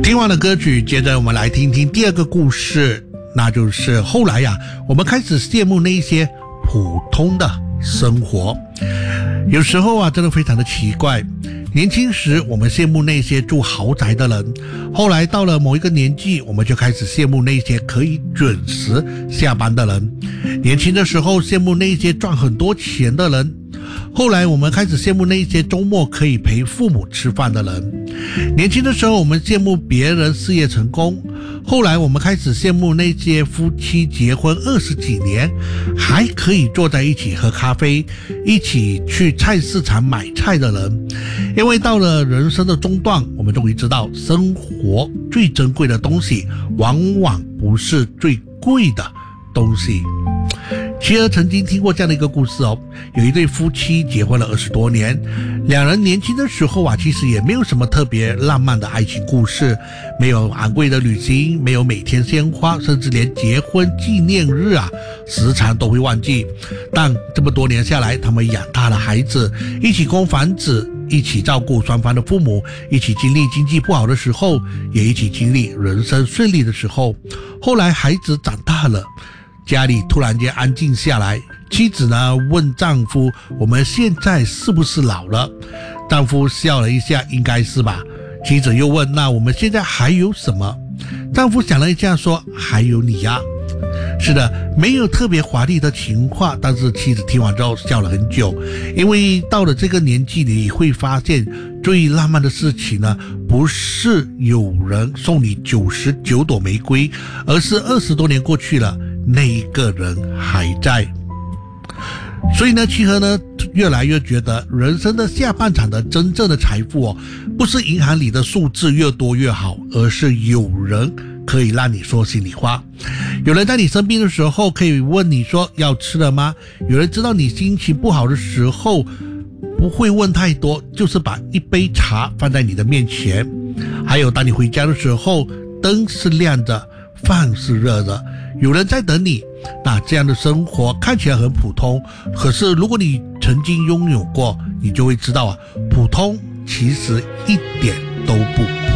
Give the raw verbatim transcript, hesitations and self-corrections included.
听完了歌曲，接着我们来听听第二个故事，那就是后来呀、啊，我们开始羡慕那一些普通的生活。有时候啊，真的非常的奇怪。年轻时我们羡慕那些住豪宅的人，后来到了某一个年纪，我们就开始羡慕那些可以准时下班的人。年轻的时候羡慕那些赚很多钱的人，后来我们开始羡慕那些周末可以陪父母吃饭的人。年轻的时候我们羡慕别人事业成功，后来我们开始羡慕那些夫妻结婚二十几年还可以坐在一起喝咖啡，一起去菜市场买菜的人。因为到了人生的中段，我们终于知道生活最珍贵的东西往往不是最贵的东西。企鹅曾经听过这样的一个故事哦，有一对夫妻结婚了二十多年，两人年轻的时候啊，其实也没有什么特别浪漫的爱情故事，没有昂贵的旅行，没有每天鲜花，甚至连结婚纪念日啊，时常都会忘记。但这么多年下来，他们养大了孩子，一起供房子，一起照顾双方的父母，一起经历经济不好的时候，也一起经历人生顺利的时候。后来孩子长大了，家里突然间安静下来，妻子呢问丈夫，我们现在是不是老了？丈夫笑了一下，应该是吧。妻子又问，那我们现在还有什么？丈夫想了一下说，还有你呀。是的，没有特别华丽的情话，但是妻子听完之后笑了很久，因为到了这个年纪，你会发现最浪漫的事情呢，不是有人送你九十九朵玫瑰，而是二十多年过去了，那一个人还在。所以呢，契合呢越来越觉得人生的下半场的真正的财富哦，不是银行里的数字越多越好，而是有人可以让你说心里话。有人在你生病的时候可以问你说要吃了吗？有人知道你心情不好的时候不会问太多，就是把一杯茶放在你的面前。还有当你回家的时候，灯是亮着，饭是热的，有人在等你。那这样的生活看起来很普通，可是如果你曾经拥有过，你就会知道啊，普通其实一点都不